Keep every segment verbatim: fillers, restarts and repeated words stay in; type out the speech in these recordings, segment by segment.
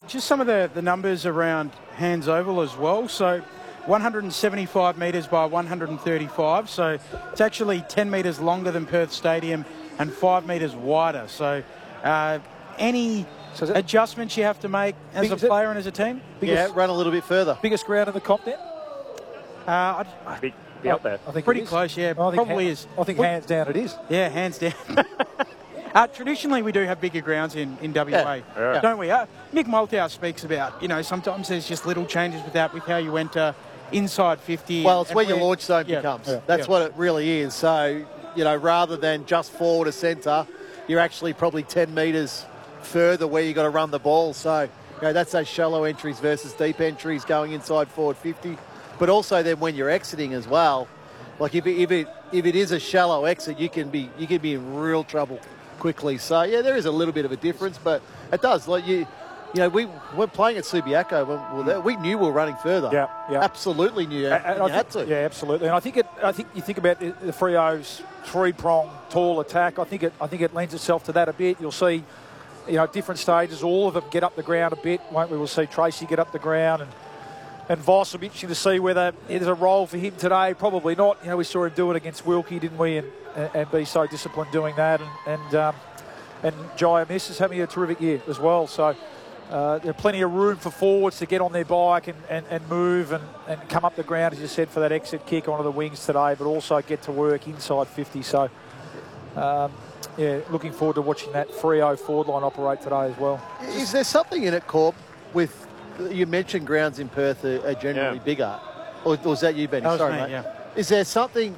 just some of the, the numbers around Hands Oval as well. So one hundred seventy-five metres by one hundred thirty-five. So it's actually ten metres longer than Perth Stadium and five metres wider. So uh, any so adjustments you have to make as a player and as a team? Biggest, yeah, run a little bit further. Biggest ground in the comp then? Uh, I, be, be up there. I think pretty close, yeah. I probably hand, is. I think hands down it is. Yeah, hands down. uh, traditionally, we do have bigger grounds in, in W A, yeah. Yeah. don't we? Uh, Mick Malthouse speaks about, you know, sometimes there's just little changes with that, with how you enter inside fifty. Well, it's where your where, launch zone yeah, becomes. Yeah, That's yeah. what it really is. So, you know, rather than just forward or centre, you're actually probably ten metres further where you've got to run the ball. So, you know, that's those shallow entries versus deep entries going inside forward fifty. But also then when you're exiting as well, like if it, if it if it is a shallow exit, you can be you can be in real trouble quickly. So yeah, there is a little bit of a difference, but it does. Like you, you know, we we're playing at Subiaco. When we, we knew we were running further. Yeah, yeah, absolutely knew. And, and you I had think, to. Yeah, absolutely. And I think it. I think you think about the, the Freo's three-prong tall attack. I think it. I think it lends itself to that a bit. You'll see, you know, different stages. All of them get up the ground a bit, won't we? We'll see Tracy get up the ground and. And Voss will be interesting to see whether there's a role for him today. Probably not. You know, we saw him do it against Wilkie, didn't we? And and be so disciplined doing that. And and um, and Jaya Miss is having a terrific year as well. So uh, there's plenty of room for forwards to get on their bike and, and, and move and, and come up the ground, as you said, for that exit kick onto the wings today, but also get to work inside fifty. So, um, yeah, looking forward to watching that Freo forward line operate today as well. Is there something in it, Corb, with... You mentioned grounds in Perth are, are generally yeah. bigger. Or, or was that you, Benny? That was Sorry, me, mate. Yeah. Is there something...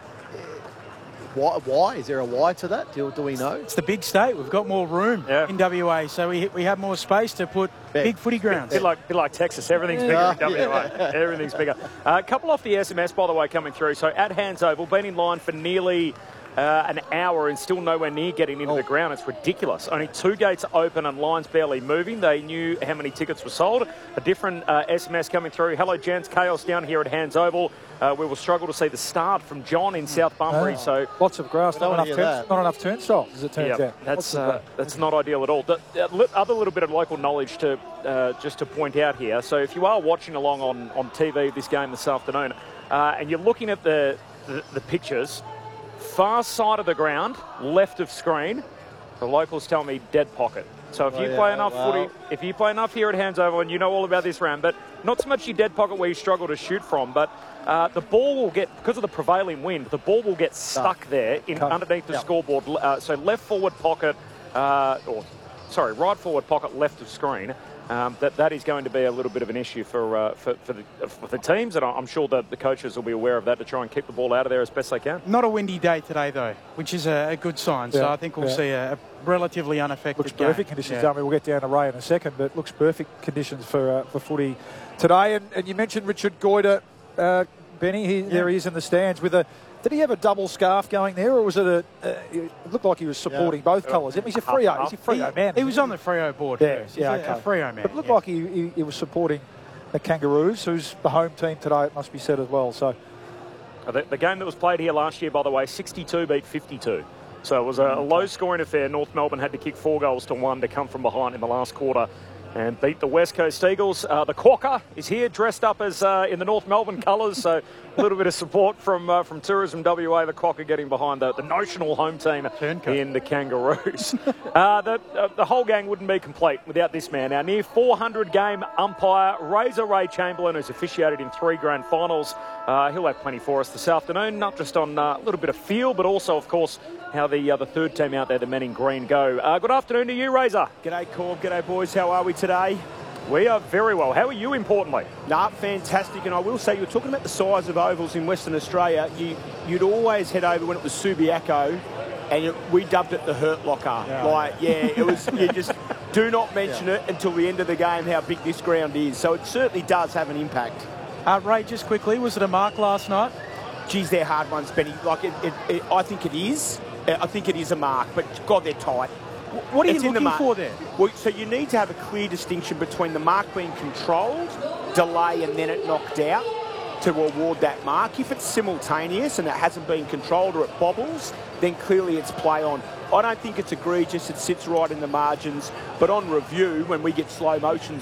Why, why? Is there a why to that? Do, do we know? It's the big state. We've got more room yeah. in W A, so we we have more space to put big, big footy grounds. A bit like, bit like Texas. Everything's yeah. bigger in W A. Yeah. Everything's bigger. A uh, couple off the S M S, by the way, coming through. So at Hands Oval, been in line for nearly... Uh, an hour and still nowhere near getting into oh. the ground. It's ridiculous. Only two gates open and lines barely moving. They knew how many tickets were sold. A different uh, S M S coming through. Hello, gents. Chaos down here at Hands Oval. Uh, we will struggle to see the start from John in South Bunbury. Oh. So lots of grass, not enough, turn, not enough turnstiles, as it turns yeah, out. That's uh, that's not ideal at all. The, the other little bit of local knowledge to uh, just to point out here. So if you are watching along on, on T V this game this afternoon, uh, and you're looking at the, the, the pictures, far side of the ground, left of screen, the locals tell me dead pocket. So if oh, you yeah, play enough wow. footy, if you play enough here at Hands Oval, and you know all about this round, but not so much your dead pocket where you struggle to shoot from, but uh, the ball will get, because of the prevailing wind, the ball will get stuck Stuck. there in, underneath the yep. scoreboard. Uh, so left forward pocket, uh, or sorry, right forward pocket, left of screen. Um, that that is going to be a little bit of an issue for uh, for, for, the, for the teams, and I'm sure that the coaches will be aware of that to try and keep the ball out of there as best they can. Not a windy day today, though, which is a, a good sign. Yeah, so I think we'll yeah. see a, a relatively unaffected Looks perfect game. conditions, yeah. don't we? We'll get down to Ray in a second, but looks perfect conditions for uh, for footy today. And, and you mentioned Richard Goyder, uh, Benny. He, yeah. There he is in the stands with a... Did he have a double scarf going there, or was it a... Uh, it looked like he was supporting yeah. both colours. He's a Freo. He's a Freo man. He was on the Freo board yeah, first. Yeah, He's okay. a Freo man. But it looked yeah. like he, he, he was supporting the Kangaroos, who's the home team today, it must be said as well. So The, the game that was played here last year, by the way, sixty-two beat fifty-two. So it was a, a low-scoring affair. North Melbourne had to kick four goals to one to come from behind in the last quarter and beat the West Coast Eagles. Uh, the Quokka is here, dressed up as uh, in the North Melbourne colours, so a little bit of support from uh, from Tourism W A. The Quokka getting behind the, the notional home team Turncoat. in the Kangaroos. uh, the, uh, the whole gang wouldn't be complete without this man. Our near four hundred game umpire, Razor Ray Chamberlain, who's officiated in three grand finals. Uh, he'll have plenty for us this afternoon, not just on uh, a little bit of feel, but also, of course, how the uh, the third team out there, the men in green, go. Uh, good afternoon to you, Razor. G'day, Corb. G'day, boys. How are we today? We are very well. How are you, importantly? Nah, fantastic. And I will say, you were talking about the size of ovals in Western Australia. You, you'd always head over when it was Subiaco, and you, we dubbed it the Hurt Locker. Yeah. Like, yeah, it was, you just do not mention yeah. it until the end of the game how big this ground is. So it certainly does have an impact. Uh, Ray, just quickly, was it a mark last night? Geez, they're hard ones, Benny. Like, it, it, it, I think it is. I think it is a mark, but God, they're tight. What are it's you looking the for there? Well, so you need to have a clear distinction between the mark being controlled, delay, and then it knocked out to award that mark. If it's simultaneous and it hasn't been controlled or it bobbles, then clearly it's play on. I don't think it's egregious. It sits right in the margins. But on review, when we get slow motions